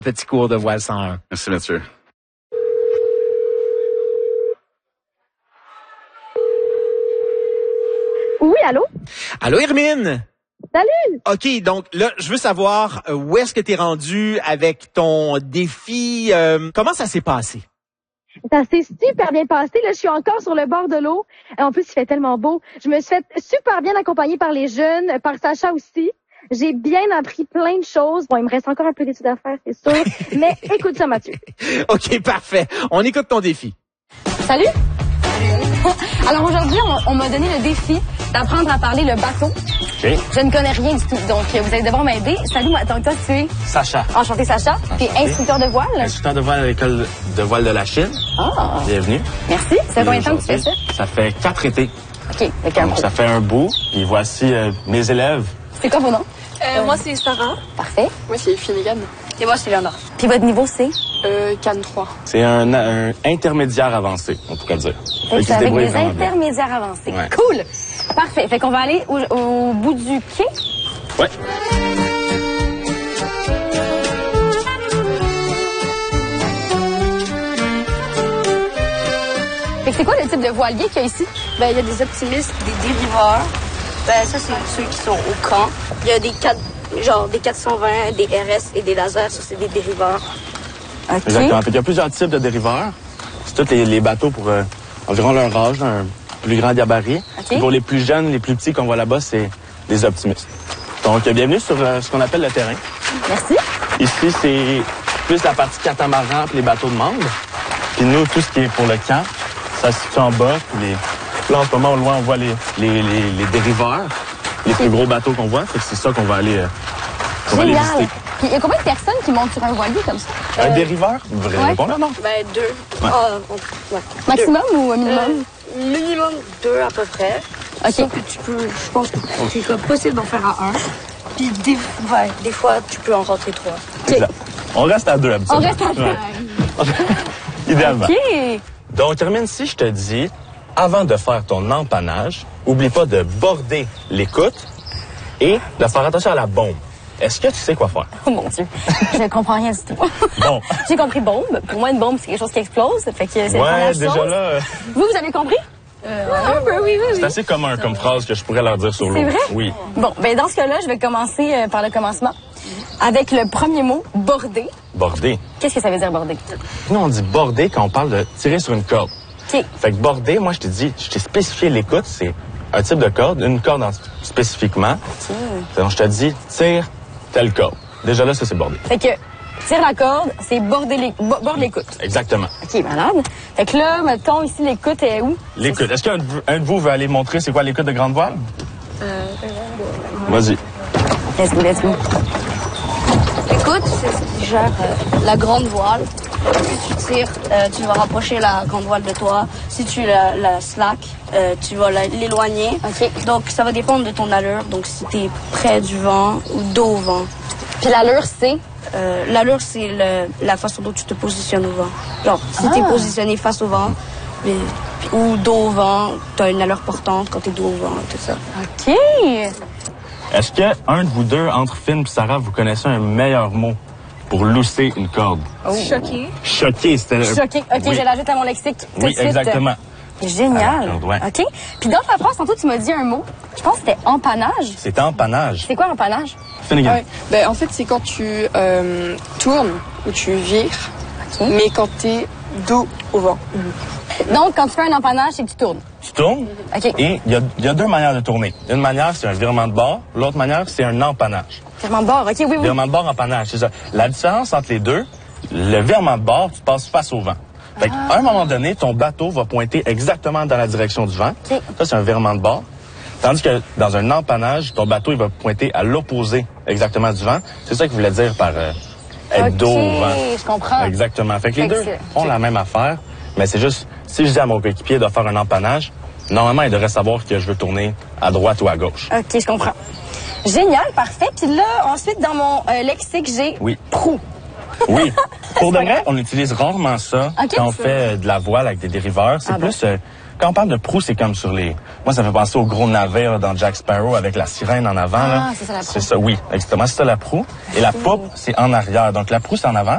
Petit cours de voile 101. Merci, Mathieu. Oui, allô? Allô, Hermine? Salut! OK, donc là, je veux savoir où est-ce que tu es rendu avec ton défi. Comment ça s'est passé? Ça s'est super bien passé. Là, je suis encore sur le bord de l'eau. En plus, il fait tellement beau. Je me suis fait super bien accompagner par les jeunes, par Sacha aussi. J'ai bien appris plein de choses. Bon, il me reste encore un peu d'études à faire, c'est sûr. Mais écoute ça, Mathieu. OK, parfait. On écoute ton défi. Salut! Alors aujourd'hui, on m'a donné le défi d'apprendre à parler le bateau. OK. Je ne connais rien du tout, donc vous allez devoir m'aider. Salut, donc toi, tu es... Sacha. Enchanté, Sacha. Tu es instructeur de voile. Instructeur de voile à l'école de voile de la Chine. Ah! Bienvenue. Merci. Ça fait combien de temps que tu fais ça? Ça fait 4 étés. OK, d'accord. Donc, ça fait un bout. Puis voici mes élèves. C'est quoi vos noms? Moi, c'est Sarah. Parfait. Moi, c'est Finnegan. Et moi, c'est Léonard. Puis votre niveau, c'est? Cannes 3. C'est un intermédiaire avancé, on pourrait dire. Fait que c'est avec des vraiment bien. intermédiaires avancés. Ouais. Cool! Parfait. Fait qu'on va aller au bout du quai. Ouais. Fait que c'est quoi le type de voilier qu'il y a ici? Ben, il y a des optimistes, des dériveurs. Ben, ça, c'est ceux qui sont au camp. Il y a des 420, des RS et des lasers. Ça, c'est des dériveurs. OK. Exactement. Fait qu'il y a plusieurs types de dériveurs. C'est tous les bateaux pour environ leur âge, un plus grand gabarit. OK. Pour les plus jeunes, les plus petits qu'on voit là-bas, c'est des optimistes. Donc, bienvenue sur ce qu'on appelle le terrain. Merci. Ici, c'est plus la partie catamaran et les bateaux de membres. Puis nous, tout ce qui est pour le camp, ça se situe en bas. Puis là, en ce moment, au loin, on voit les dériveurs, les plus gros bateaux qu'on voit. Fait que c'est ça qu'on va aller Génial. visiter. Puis il y a combien de personnes qui montent sur un voilier comme ça? Un dériveur? Vraiment ouais. bon, là, non? Ben, 2. Ouais. Ouais. Maximum ou minimum? Minimum 2 à peu près. OK. Sauf que tu peux, je pense que c'est comme possible d'en faire à 1. Puis des fois, tu peux en rentrer 3. Exact. On reste à 2, habituellement. On reste à 2. Ouais. Idéalement. OK. Donc, Hermine, si je te dis, avant de faire ton empannage, oublie pas de border l'écoute et de faire attention à la bombe. Est-ce que tu sais quoi faire? Oh mon Dieu, je comprends rien du tout. Bon. J'ai compris bombe. Pour moi, une bombe, c'est quelque chose qui explose. Fait que c'est la Ouais, première déjà chose. là, Vous avez compris? Un peu, oui. c'est assez commun comme phrase que je pourrais leur dire sur l'eau. C'est vrai? Oui. Bon, ben dans ce cas-là, je vais commencer par le commencement. Avec le premier mot, border. Border. Qu'est-ce que ça veut dire, border? Nous, on dit border quand on parle de tirer sur une corde. OK. Fait que border, moi, je t'ai spécifié l'écoute, c'est un type de corde, une corde spécifiquement. Donc, je te dis, tire telle corde. Déjà là, ça, c'est border. Fait que, tire la corde, c'est border l'écoute. Exactement. OK, malade. Fait que là, mettons, ici, l'écoute est où? L'écoute. Est-ce qu'un de vous veut aller montrer c'est quoi l'écoute de grande voile? Vas-y. Let's go. Écoute, c'est ce qui gère la grande voile. Plus tu tires, tu vas rapprocher la grande voile de toi. Si tu la slack, tu vas l'éloigner. OK. Donc, ça va dépendre de ton allure. Donc, si tu es près du vent ou dos au vent. Puis l'allure, c'est? L'allure, c'est la façon dont tu te positionnes au vent. Genre, si tu es positionné face au vent ou dos au vent, tu as une allure portante quand tu es dos au vent, tout ça. OK. Est-ce que un de vous deux, entre Finn et Sarah, vous connaissez un meilleur mot pour lousser une corde? Choqué. Choquer, c'était le... Choqué. OK, Oui. je l'ajoute à mon lexique tout de Oui, suite. exactement. Génial. Ah, ouais. OK. Puis dans ta phrase, tantôt, tu m'as dit un mot. Je pense que c'était empannage. C'est empannage. C'est quoi empannage? Finnegan. Ouais. Ben, en fait, c'est quand tu tournes ou tu vires, mais quand tu es dos au vent. Donc, quand tu fais un empannage, c'est que tu tournes. Tu tournes OK. et il y a deux manières de tourner. Une manière, c'est un virement de bord. L'autre manière, c'est un empannage. Virement de bord. OK, oui. Virement de bord, empannage, c'est ça. La différence entre les deux, le virement de bord, tu passes face au vent. Fait qu'à un moment donné, ton bateau va pointer exactement dans la direction du vent. OK. Ça, c'est un virement de bord. Tandis que dans un empannage, ton bateau, il va pointer à l'opposé exactement du vent. C'est ça qu'il voulait dire par être dos au vent. je comprends. Exactement. Fait que les Fait que deux c'est- ont la même affaire, mais c'est juste, si je dis à mon coéquipier de faire un empannage, normalement, il devrait savoir que je veux tourner à droite ou à gauche. OK, je comprends. Génial, parfait. Puis là, ensuite, dans mon lexique, j'ai Oui. proue. Oui. Pour de vrai, on utilise rarement ça Ok. quand on fait de la voile avec des dériveurs. C'est Ah bon? plus... quand on parle de proue, c'est comme sur les... Moi, ça me fait penser au gros navire dans Jack Sparrow avec la sirène en avant. Ah, là. c'est ça, la proue. C'est ça, oui. Exactement, c'est ça la proue. Et la poupe, c'est en arrière. Donc la proue, c'est en avant.